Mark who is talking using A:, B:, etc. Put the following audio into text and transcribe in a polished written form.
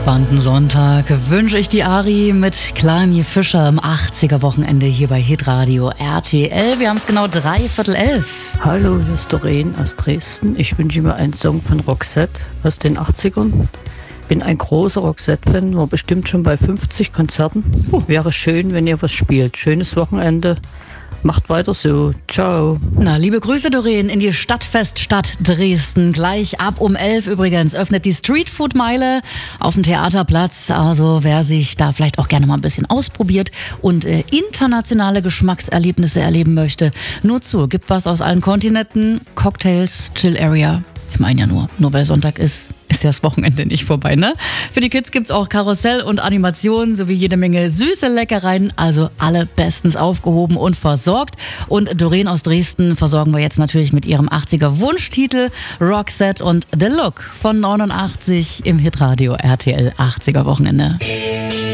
A: entspannten Sonntag wünsche ich die Ari mit Climby Fisher im 80er-Wochenende hier bei Hitradio RTL. Wir haben es genau 11:03.
B: Hallo, hier ist Doreen aus Dresden. Ich wünsche mir einen Song von Roxette aus den 80ern. Bin ein großer Roxette-Fan, war bestimmt schon bei 50 Konzerten. Wäre schön, wenn ihr was spielt. Schönes Wochenende. Macht weiter so. Ciao.
A: Na, liebe Grüße, Doreen, in die Stadtfeststadt Dresden. Gleich ab um 11 übrigens öffnet die Streetfood-Meile auf dem Theaterplatz. Also wer sich da vielleicht auch gerne mal ein bisschen ausprobiert und internationale Geschmackserlebnisse erleben möchte, nur zu. Gibt was aus allen Kontinenten. Cocktails, Chill Area. Ich meine ja nur weil Sonntag ist ja das Wochenende nicht vorbei, ne? Für die Kids gibt's auch Karussell und Animationen sowie jede Menge süße Leckereien, also alle bestens aufgehoben und versorgt. Und Doreen aus Dresden versorgen wir jetzt natürlich mit ihrem 80er Wunschtitel Roxette und The Look von 89 im Hitradio RTL 80er Wochenende.